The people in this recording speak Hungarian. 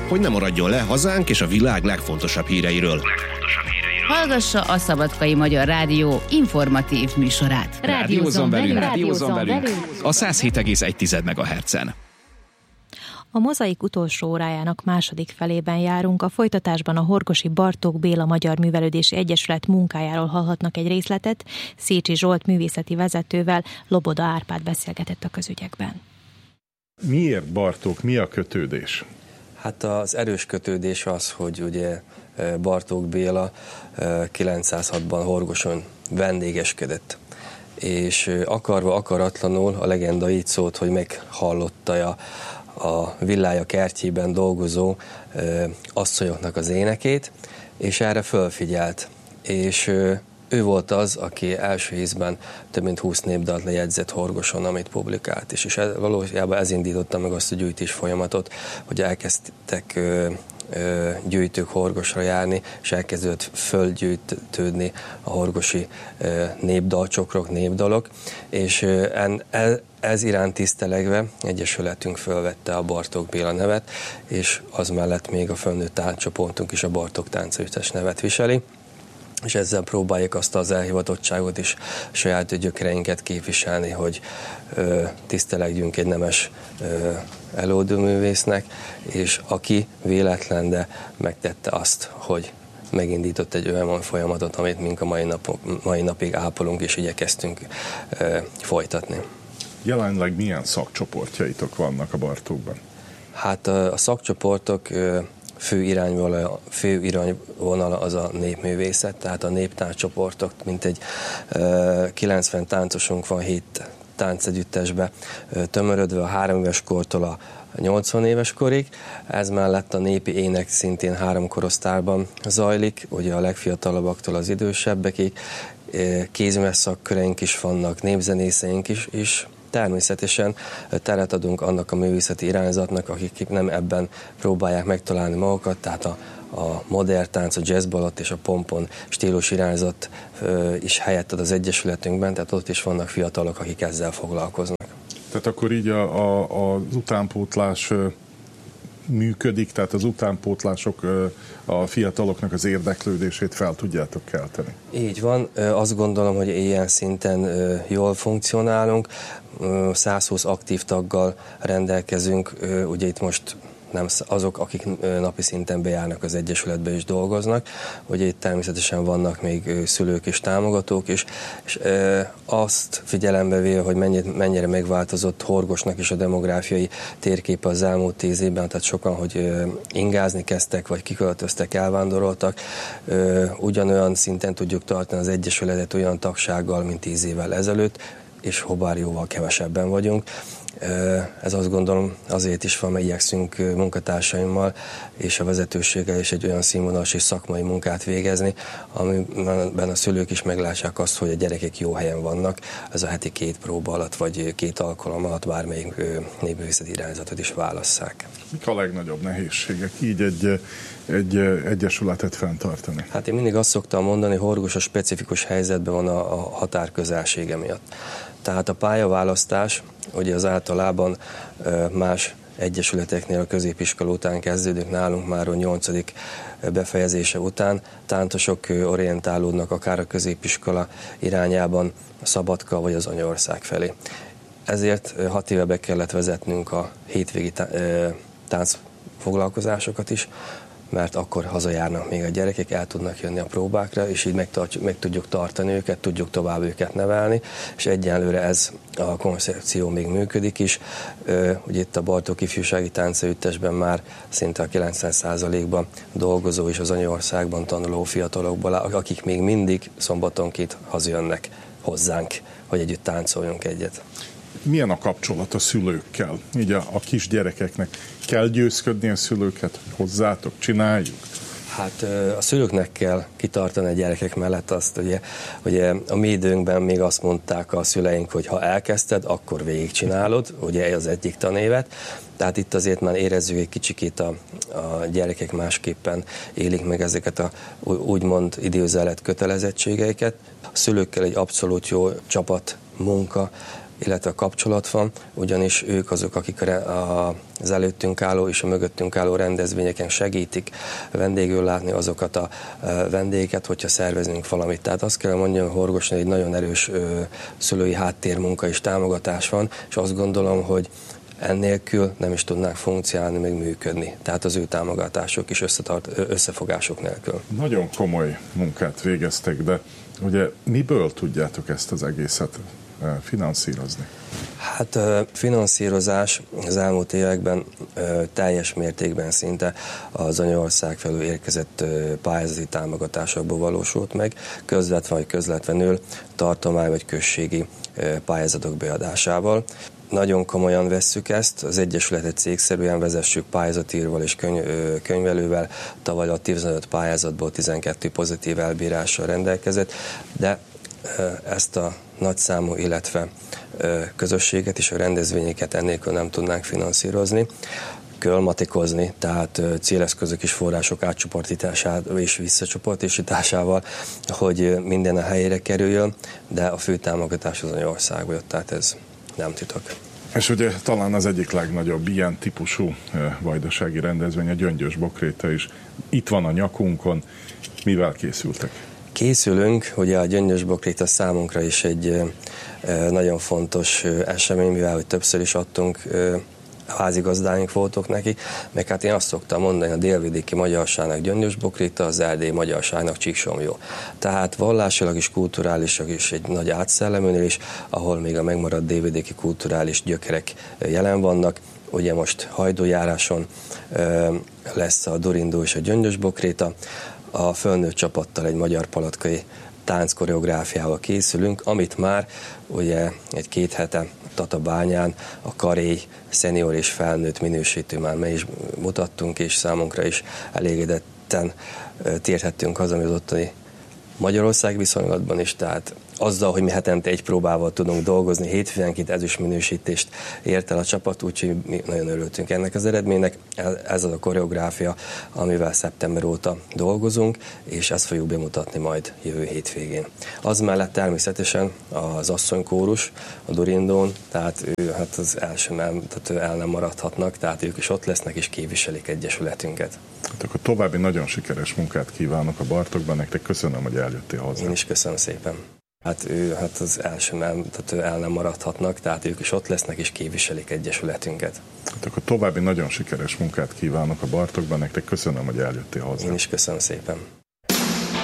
hogy ne maradjon le hazánk és a világ legfontosabb híreiről. Hallgassa a Szabadkai Magyar Rádió informatív műsorát. Rádiózzon velünk a 107,1 MHz-en. A Mozaik utolsó órájának második felében járunk. A folytatásban a horgosi Bartók Béla Magyar Művelődési Egyesület munkájáról hallhatnak egy részletet. Szécsi Zsolt művészeti vezetővel Loboda Árpád beszélgetett a közügyekben. Miért Bartók? Mi a kötődés? Hát az erős kötődés az, hogy ugye Bartók Béla 906-ban Horgoson vendégeskedett. És akarva akaratlanul a legenda így szólt, hogy meghallotta a villája kertjében dolgozó asszonyoknak az énekét, és erre fölfigyelt. És ő volt az, aki első ízben több mint 20 népdalt lejegyzett Horgoson, amit publikált. És valójában ez indította meg azt a gyűjtés folyamatot, hogy elkezdtek gyűjtők Horgosra járni, és elkezdődött fölgyűjtődni a horgosi népdalcsokrok, népdalok, és ez iránt tisztelegve egyesületünk fölvette a Bartók Béla nevet, és az mellett még a fölnőtt tánccsoportunk is a Bartók Táncegyüttes nevet viseli, és ezzel próbáljuk azt az elhivatottságot is, saját gyökereinket képviselni, hogy tisztelegjünk egy nemes előadóművésznek, és aki véletlen, de megtette azt, hogy megindított egy olyan folyamatot, amit mink a mai napig ápolunk, és igyekeztünk folytatni. Jelenleg milyen szakcsoportjaitok vannak a Bartókban? Hát a szakcsoportok fő irányvonala az a népművészet, tehát a néptánccsoportok, mintegy 90 táncosunk van 7 táncegyüttesbe tömörödve a 3 éves kortól a 80 éves korig. Ez mellett a népi ének szintén 3 korosztályban zajlik, ugye a legfiatalabbaktól az idősebbekig. Kézműves szakköreink is vannak, népzenészeink is. Természetesen teret adunk annak a művészeti irányzatnak, akik nem ebben próbálják megtalálni magukat, tehát a modern tánc, a jazzbalott és a pompon stílus irányzat is helyet ad az egyesületünkben, tehát ott is vannak fiatalok, akik ezzel foglalkoznak. Tehát akkor így az utánpótlás működik, tehát az utánpótlások a fiataloknak az érdeklődését fel tudjátok kelteni. Így van, azt gondolom, hogy ilyen szinten jól funkcionálunk, 120 aktív taggal rendelkezünk, ugye itt most nem azok, akik napi szinten bejárnak az egyesületbe és dolgoznak, ugye itt természetesen vannak még szülők és támogatók is, és azt figyelembe véve, hogy mennyire megváltozott Horgosnak is a demográfiai térképe az elmúlt 10 évben, tehát sokan, hogy ingázni kezdtek, vagy kiköltöztek, elvándoroltak, ugyanolyan szinten tudjuk tartani az egyesületet olyan tagsággal, mint 10 évvel ezelőtt, és habár jóval kevesebben vagyunk. Ez azt gondolom azért is van, mert igyekszünk munkatársaimmal és a vezetőséggel is egy olyan színvonalas és szakmai munkát végezni, amiben a szülők is meglássák azt, hogy a gyerekek jó helyen vannak, ez a heti 2 próba alatt vagy 2 alkalom alatt bármelyik népművészeti irányzatot is válasszák. Mik a legnagyobb nehézségek így egy egyesületet fenntartani? Hát én mindig azt szoktam mondani, Horgos a specifikus helyzetben van a határ közelsége miatt. Tehát a pályaválasztás, ugye az általában más egyesületeknél a középiskola után kezdődik, nálunk már a 8. befejezése után táncosok orientálódnak akár a középiskola irányában, a Szabadka vagy az anyaország felé. Ezért 6 éve be kellett vezetnünk a hétvégi táncfoglalkozásokat is, mert akkor hazajárnak még a gyerekek, el tudnak jönni a próbákra, és így meg tudjuk tartani őket, tudjuk tovább őket nevelni, és egyenlőre ez a koncepció még működik is. Ugye itt a Bartók Ifjúsági Táncegyüttesben már szinte a 90%-ban dolgozó és az anyaországban tanuló fiatalokból, akik még mindig szombatonként hazajönnek hozzánk, hogy együtt táncoljunk egyet. Milyen a kapcsolat a szülőkkel? Így a kisgyerekeknek kell győzködni a szülőket, hogy hozzátok, csináljuk? Hát a szülőknek kell kitartani a gyerekek mellett azt, ugye a mi időnkben még azt mondták a szüleink, hogy ha elkezdted, akkor végigcsinálod, ugye az egyik tanévet. Tehát itt azért már érezzük egy kicsikét a gyerekek másképpen élik meg ezeket a úgymond idézőjelet kötelezettségeiket. A szülőkkel egy abszolút jó csapat munka illetve kapcsolat van, ugyanis ők azok, akik az előttünk álló és a mögöttünk álló rendezvényeken segítik vendégül látni azokat a vendégeket, hogyha szervezünk valamit. Tehát azt kell mondjam, hogy Horgoson egy nagyon erős szülői háttérmunka és támogatás van, és azt gondolom, hogy ennélkül nem is tudnák funkcionálni, meg működni. Tehát az ő támogatások is összefogások nélkül. Nagyon komoly munkát végeztek, de ugye miből tudjátok ezt az egészet finanszírozni? Hát finanszírozás az elmúlt években teljes mértékben szinte az anyaország felől érkezett pályázati támogatásokból valósult meg, közvetve vagy közvetlenül tartomány vagy községi pályázatok beadásával. Nagyon komolyan vesszük ezt, az Egyesületet cégszerűen vezessük pályázatírval és könyvelővel, tavaly a 15 pályázatból 12 pozitív elbírással rendelkezett, de ezt a nagyszámú, illetve közösséget és a rendezvényeket ennélkül nem tudnánk finanszírozni, matikozni, tehát céleszközök és források átcsoportításával és visszacsoportosításával, hogy minden a helyére kerüljön, de a fő támogatás az anyaországból jött, tehát ez nem titok. És ugye talán az egyik legnagyobb ilyen típusú vajdasági rendezvény, a Gyöngyös Bokréta is itt van a nyakunkon. Mivel készültek? Készülünk, ugye a Gyöngyös Bokréta számunkra is egy nagyon fontos esemény, mivel hogy többször is adtunk házigazdáink voltok neki, meg hát én azt szoktam mondani, a délvidéki magyarságnak Gyöngyös Bokréta, az erdélyi magyarságnak Csíksomlyó. Tehát vallásilag és kulturálisak is egy nagy átszellemülés, ahol még a megmaradt délvidéki kulturális gyökerek jelen vannak. Ugye most Hajdújáráson lesz a Durindó és a Gyöngyös Bokréta, a fölnőtt csapattal egy magyar palatkai tánckoreográfiával készülünk, amit már ugye egy 2 hete Tatabányán a Karély szenior és felnőtt minősítő már meg is mutattunk, és számunkra is elégedetten térhettünk haza az ottani Magyarország viszonylatban is, tehát azzal, hogy mi hetente egy próbával tudunk dolgozni, hétfőnként ezüst minősítést ért el a csapat, úgyhogy mi nagyon örültünk ennek az eredménynek. Ez az a koreográfia, amivel szeptember óta dolgozunk, és ezt fogjuk bemutatni majd jövő hétvégén. Az mellett természetesen az asszonykórus a Durindón, tehát ő hát az első el nem maradhatnak, tehát ők is ott lesznek és képviselik egyesületünket. Hát akkor további nagyon sikeres munkát kívánok a Bartókban, nektek köszönöm, hogy eljöttél hozzá. Én is köszönöm szépen. Hát az első el nem maradhatnak, tehát ők is ott lesznek és képviselik egyesületünket. Hát akkor további nagyon sikeres munkát kívánok a Bartókban, nektek köszönöm, hogy eljöttél hozzá. Én is köszönöm szépen.